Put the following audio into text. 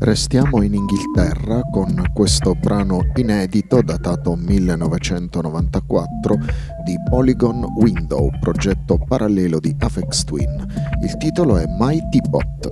Restiamo in Inghilterra con questo brano inedito datato 1994 di Polygon Window, progetto parallelo di Aphex Twin. Il titolo è Mighty Pot.